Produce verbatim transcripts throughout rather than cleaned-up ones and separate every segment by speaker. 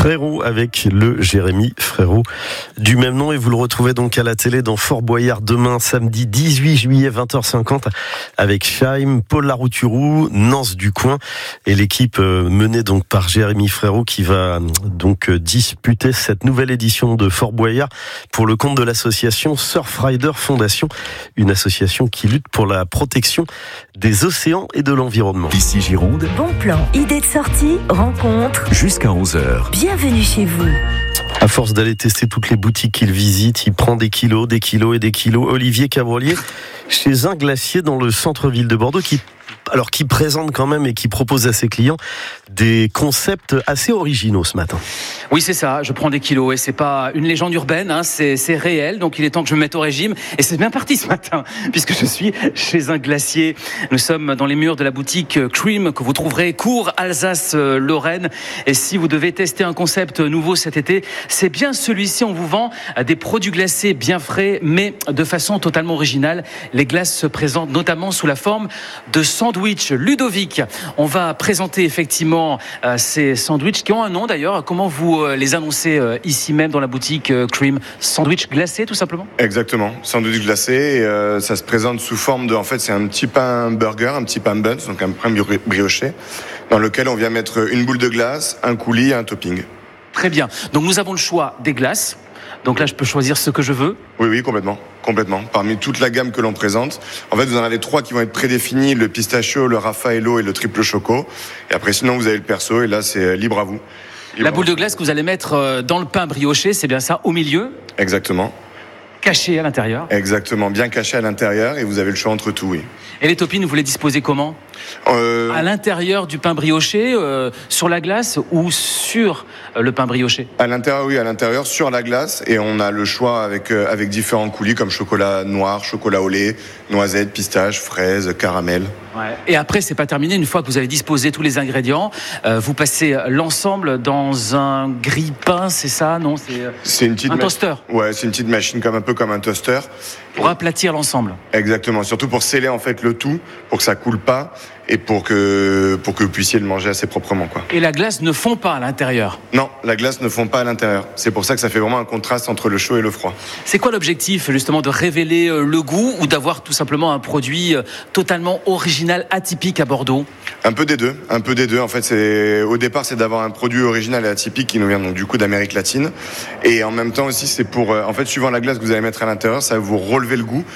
Speaker 1: Frérot avec le Jérémy Frérot du même nom, et vous le retrouvez donc à la télé dans Fort Boyard demain samedi dix-huit juillet vingt heures cinquante avec Chaim, Paul Larouturou, Nance Ducoing et l'équipe menée donc par Jérémy Frérot qui va donc disputer cette nouvelle édition de Fort Boyard pour le compte de l'association Surfrider Fondation, une association qui lutte pour la protection des océans et de l'environnement.
Speaker 2: Ici Gironde.
Speaker 3: Bon plan, idée de sortie, rencontre.
Speaker 2: Jusqu'à onze heures.
Speaker 3: Bienvenue chez vous.
Speaker 1: À force d'aller tester toutes les boutiques qu'il visite, il prend des kilos, des kilos et des kilos. Olivier Cabrolier, chez un glacier dans le centre-ville de Bordeaux, qui, alors, qui présente quand même et qui propose à ses clients des concepts assez originaux ce matin.
Speaker 4: Oui, c'est ça, je prends des kilos et c'est pas une légende urbaine, hein, c'est, c'est réel, donc il est temps que je me mette au régime. Et c'est bien parti ce matin, puisque je suis chez un glacier. Nous sommes dans les murs de la boutique Cream, que vous trouverez cours Alsace-Lorraine. Et si vous devez tester un concept nouveau cet été, c'est bien celui-ci. On vous vend des produits glacés bien frais, mais de façon totalement originale. Les glaces se présentent notamment sous la forme de sandwich Ludovic. On va présenter effectivement euh, ces sandwichs qui ont un nom d'ailleurs. Comment vous euh, les annoncez euh, ici même dans la boutique euh, Cream? Sandwich glacé tout simplement?
Speaker 5: Exactement, sandwich glacé. Et, euh, ça se présente sous forme de, en fait, c'est un petit pain burger, un petit pain buns, donc un pain brioché, dans lequel on vient mettre une boule de glace, un coulis et un topping.
Speaker 4: Très bien. Donc nous avons le choix des glaces. Donc là, je peux choisir ce que je veux.
Speaker 5: Oui, oui, complètement, complètement. Parmi toute la gamme que l'on présente, en fait, vous en avez trois qui vont être prédéfinis, le pistachio, le raffaello et le triple choco. Et après, sinon, vous avez le perso, et là, c'est libre à vous. Libre
Speaker 4: la boule de glace que vous allez mettre dans le pain brioché, c'est bien ça, au milieu?
Speaker 5: Exactement.
Speaker 4: Caché à l'intérieur?
Speaker 5: Exactement, bien caché à l'intérieur, et vous avez le choix entre tout, oui.
Speaker 4: Et les toppings, vous les disposez comment? euh... À l'intérieur du pain brioché, euh, sur la glace ou sur euh, le pain brioché?
Speaker 5: À l'intérieur, oui, à l'intérieur, sur la glace, et on a le choix avec, euh, avec différents coulis comme chocolat noir, chocolat au lait, noisette, pistache, fraise, caramel.
Speaker 4: Ouais. Et après, c'est pas terminé. Une fois que vous avez disposé tous les ingrédients, euh, vous passez l'ensemble dans un grille-pain, c'est ça? Non, c'est,
Speaker 5: c'est une petite
Speaker 4: un
Speaker 5: ma-
Speaker 4: toaster.
Speaker 5: Ouais, c'est une petite machine comme un peu comme un toaster.
Speaker 4: Pour aplatir l'ensemble.
Speaker 5: Exactement, surtout pour sceller en fait le tout, pour que ça coule pas et pour que pour que vous puissiez le manger assez proprement, quoi.
Speaker 4: Et la glace ne fond pas à l'intérieur?
Speaker 5: Non, la glace ne fond pas à l'intérieur. C'est pour ça que ça fait vraiment un contraste entre le chaud et le froid.
Speaker 4: C'est quoi l'objectif, justement, de révéler le goût ou d'avoir tout simplement un produit totalement original, atypique à Bordeaux?
Speaker 5: Un peu des deux, un peu des deux. En fait, c'est au départ, c'est d'avoir un produit original et atypique qui nous vient donc du coup d'Amérique latine, et en même temps aussi, c'est pour, en fait, suivant la glace que vous allez mettre à l'intérieur, ça va vous relever le goût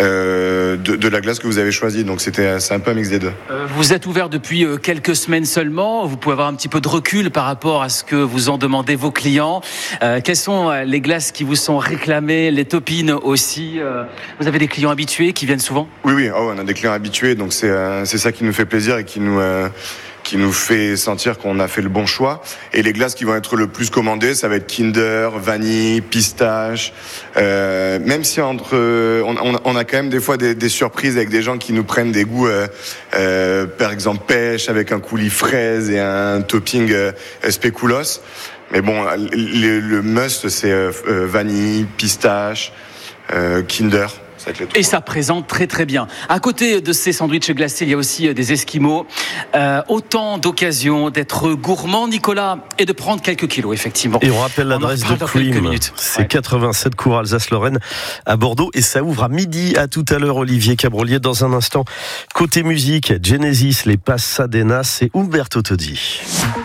Speaker 5: euh, de, de la glace que vous avez choisie. Donc c'était, c'est un peu un mix des deux.
Speaker 4: Euh, vous êtes ouvert depuis quelques semaines seulement. Vous pouvez avoir un petit peu de recul par rapport à ce que vous en demandez vos clients. Euh, quelles sont les glaces qui vous sont réclamées, les toppings aussi? euh, Vous avez des clients habitués qui viennent souvent?
Speaker 5: Oui, oui. Oh, on a des clients habitués, donc c'est euh, c'est ça qui nous fait plaisir et qui nous euh, qui nous fait sentir qu'on a fait le bon choix. Et les glaces qui vont être le plus commandées, ça va être Kinder, vanille, pistache. Euh, même si entre, on, on, on a quand même des fois des, des surprises avec des gens qui nous prennent des goûts, euh, euh, par exemple pêche avec un coulis fraise et un topping euh, spéculoos. Mais bon, le, le must, c'est euh, vanille, pistache, euh, Kinder.
Speaker 4: Et ça présente très très bien. À côté de ces sandwichs glacés, il y a aussi des esquimaux. Euh, autant d'occasions d'être gourmand, Nicolas, et de prendre quelques kilos, effectivement.
Speaker 1: Et on rappelle l'adresse de Cream. C'est ouais. quatre-vingt-sept cours Alsace-Lorraine à Bordeaux. Et ça ouvre à midi. À tout à l'heure, Olivier Cabrolier. Dans un instant, côté musique, Genesis, les Pasadenas et Umberto Tozzi.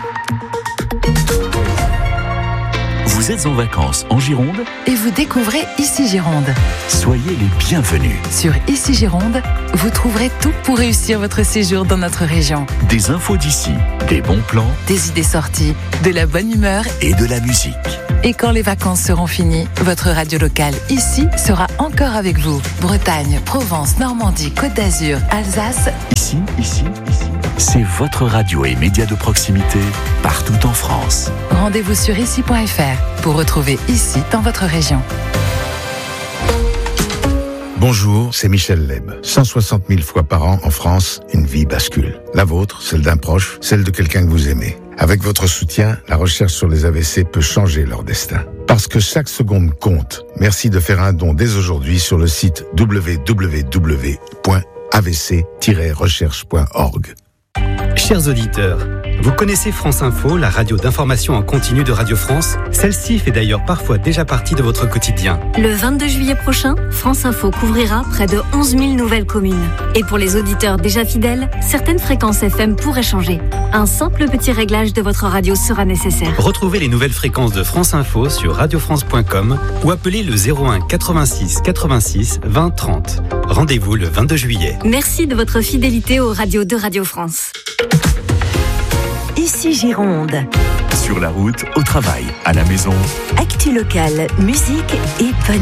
Speaker 2: Vous êtes en vacances en Gironde
Speaker 3: et vous découvrez Ici Gironde.
Speaker 2: Soyez les bienvenus.
Speaker 3: Sur Ici Gironde, vous trouverez tout pour réussir votre séjour dans notre région.
Speaker 2: Des infos d'ici, des bons plans,
Speaker 3: des idées sorties, de la bonne humeur
Speaker 2: et de la musique.
Speaker 3: Et quand les vacances seront finies, votre radio locale ici sera encore avec vous. Bretagne, Provence, Normandie, Côte d'Azur, Alsace.
Speaker 2: Ici, ici, ici. C'est votre radio et média de proximité partout en France.
Speaker 3: Rendez-vous sur ici point f r pour retrouver Ici dans votre région.
Speaker 6: Bonjour, c'est Michel Leb. cent soixante mille fois par an en France, une vie bascule. La vôtre, celle d'un proche, celle de quelqu'un que vous aimez. Avec votre soutien, la recherche sur les A V C peut changer leur destin. Parce que chaque seconde compte. Merci de faire un don dès aujourd'hui sur le site w w w point a v c tiret recherche point org.
Speaker 7: Chers auditeurs, Vous connaissez France Info, la radio d'information en continu de Radio France? Celle-ci fait d'ailleurs parfois déjà partie de votre quotidien.
Speaker 8: Le vingt-deux juillet prochain, France Info couvrira près de onze mille nouvelles communes. Et pour les auditeurs déjà fidèles, certaines fréquences F M pourraient changer. Un simple petit réglage de votre radio sera nécessaire.
Speaker 7: Retrouvez les nouvelles fréquences de France Info sur radio france point com ou appelez le zéro un quatre-vingt-six quatre-vingt-six vingt trente. Rendez-vous le vingt-deux juillet.
Speaker 8: Merci de votre fidélité aux radios de Radio France.
Speaker 9: Ici Gironde.
Speaker 2: Sur la route, au travail, à la maison.
Speaker 9: Actu locale, musique et bonne